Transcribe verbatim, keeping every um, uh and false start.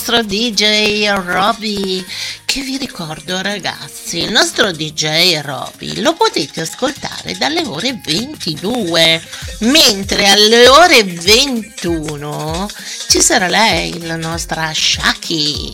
nostro D J Roby, che vi ricordo ragazzi, il nostro D J Roby lo potete ascoltare dalle ore ventidue, mentre alle ore ventuno ci sarà lei, la nostra Shaki.